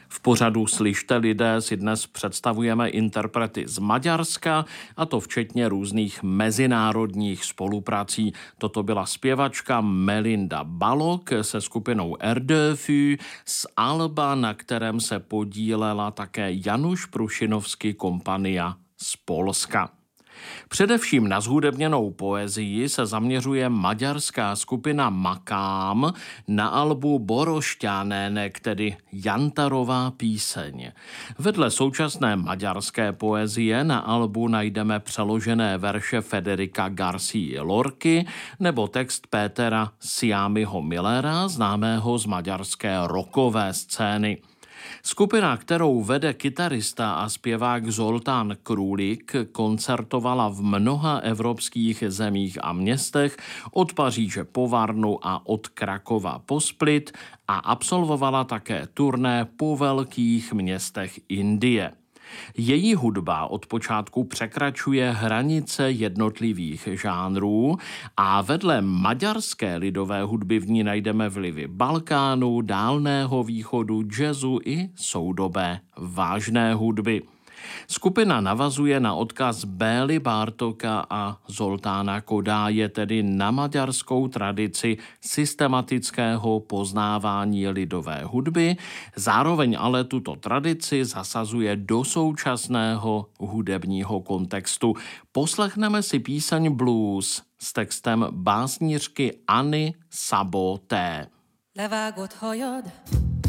V pořadu Slyšte lidé si dnes představujeme interprety z Maďarska, a to včetně různých mezinárodních spoluprací. Toto byla zpěvačka Melinda Balog se skupinou RDFU z alba, na kterém se podílela také Januš Prušinovský kompania z Polska. Především na zhudebněnou poezii se zaměřuje maďarská skupina Makám na albu Borošťánének, tedy Jantarová píseň. Vedle současné maďarské poezie na albu najdeme přeložené verše Federica García Lorky nebo text Pétera Siámiho Millera, známého z maďarské rockové scény. Skupina, kterou vede kytarista a zpěvák Zoltán Krůlik, koncertovala v mnoha evropských zemích a městech, od Paříže po Varnu a od Krakova po Split, a absolvovala také turné po velkých městech Indie. Její hudba od počátku překračuje hranice jednotlivých žánrů a vedle maďarské lidové hudby v ní najdeme vlivy Balkánu, Dálného východu, jazzu i soudobé vážné hudby. Skupina navazuje na odkaz Bély Bartoka a Zoltána Kodáje, tedy na maďarskou tradici systematického poznávání lidové hudby, zároveň ale tuto tradici zasazuje do současného hudebního kontextu. Poslechneme si píseň Blues s textem básnířky Anny Szabó T. Levágott hajad,